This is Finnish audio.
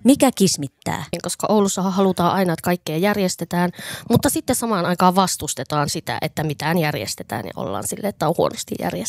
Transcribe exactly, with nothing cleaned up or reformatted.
Mikä kismittää? Koska Oulussahan halutaan aina, että kaikkea järjestetään, mutta sitten samaan aikaan vastustetaan sitä, että mitään järjestetään ja ollaan silleen, että on huonosti järjestetään.